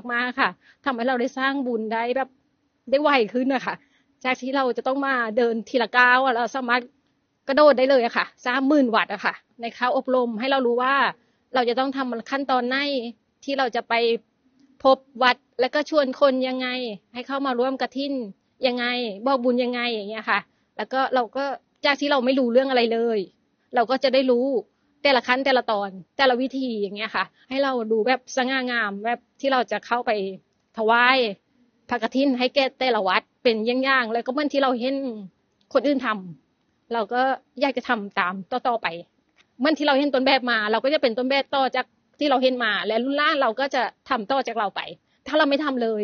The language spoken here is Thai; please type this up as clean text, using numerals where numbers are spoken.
มากๆค่ะทำให้เราได้สร้างบุญได้แบบได้ไวขึ้นนะคะจากที่เราจะต้องมาเดินทีละก้าวเราสามารถกระโดดได้เลยอะค่ะ30,000 วัตต์อะค่ะในค่าอบรมให้เรารู้ว่าเราจะต้องทำขั้นตอนไหนที่เราจะไปพบวัดแล้วก็ชวนคนยังไงให้เข้ามาร่วมกฐินยังไงบอกบุญยังไงอย่างเงี้ยค่ะแล้วก็เราก็จากที่เราไม่รู้เรื่องอะไรเลยเราก็จะได้รู้แต่ละขั้นแต่ละตอนแต่ละวิธีอย่างเงี้ยค่ะให้เราดูแบบสง่างามแบบที่เราจะเข้าไปถวายพระกฐินให้แก่แต่ละวัดเป็นอย่างๆแล้วก็เหมือนที่เราเห็นคนอื่นทำเราก็อยากจะทำตามต่อๆไปเหมือนที่เราเห็นต้นแบบมาเราก็จะเป็นต้นแบบต่อจากที่เราเห็นมาและรุ่นล่างเราก็จะทำต่อจากเราไปถ้าเราไม่ทำเลย